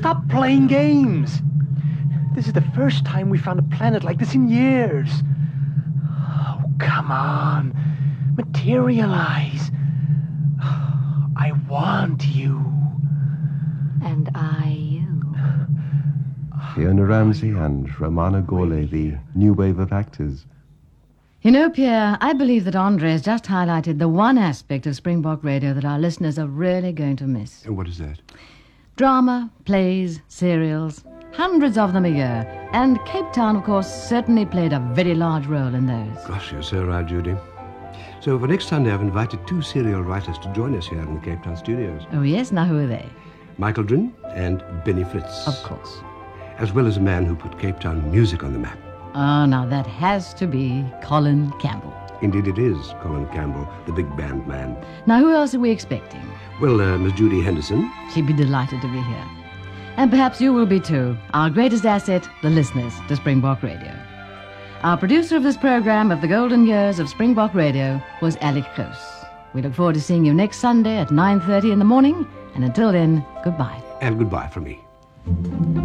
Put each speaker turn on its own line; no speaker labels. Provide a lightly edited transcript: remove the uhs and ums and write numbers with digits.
stop playing games. This is the first time we found a planet like this in years. Oh, come on. Materialize. I want you.
And I you.
Fiona Ramsey and Romana Gawley, the new wave of actors.
You know, Pierre, I believe that Andre has just highlighted the one aspect of Springbok Radio that our listeners are really going to miss.
And what is that?
Drama, plays, serials, hundreds of them a year. And Cape Town, of course, certainly played a very large role in those.
Gosh, you're so right, Judy. So for next Sunday, I've invited 2 serial writers to join us here in the Cape Town studios.
Oh, yes? Now who are they?
Michael Drin and Benny Flitz.
Of course.
As well as a man who put Cape Town music on the map.
Oh, now that has to be Colin Campbell.
Indeed it is, Colin Campbell, the big band man.
Now, who else are we expecting?
Well, Miss Judy Henderson.
She'd be delighted to be here. And perhaps you will be too. Our greatest asset, the listeners to Springbok Radio. Our producer of this program of the golden years of Springbok Radio was Alec Close. We look forward to seeing you next Sunday at 9:30 in the morning. And until then, goodbye.
And goodbye from me.